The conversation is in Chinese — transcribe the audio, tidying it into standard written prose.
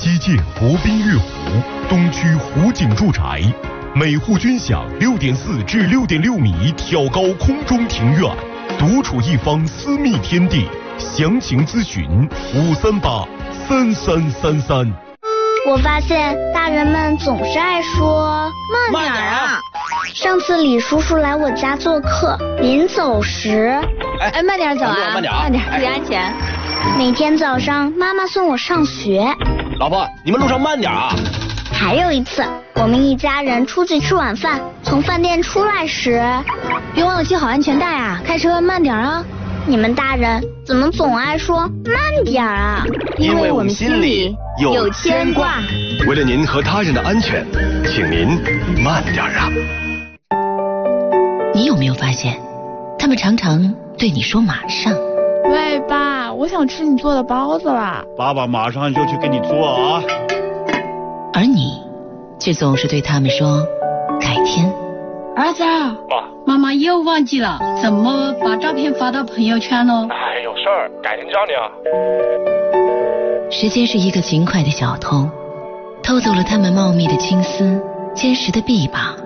西建国宾悦湖，东区湖景住宅，每户均享6.4至6.6米挑高空中庭院，独处一方私密天地。详情咨询5383333。 我发现大人们总是爱说慢点啊。 上次李叔叔来我家做客，临走时， 慢点走啊， 慢点， 注意安全。 每天早上妈妈送我上学。 老婆，你们路上慢点啊。 还有一次，我们一家人出去吃晚饭，从饭店出来时， 别忘了系好安全带啊，开车慢点啊。 你们大人怎么总爱说慢点啊？ 因为我们心里有牵挂。 为了您和他人的安全，请您慢点啊。 你有没有发现，他们常常对你说马上。 喂，爸，我想吃你做的包子啦。 爸爸马上就去给你做啊。 而你却总是对他们说改天。 儿子，妈妈又忘记了怎么把照片发到朋友圈了。 有事儿，改天教你啊。 时间是一个勤快的小偷，偷走了他们茂密的青丝，坚实的臂膀。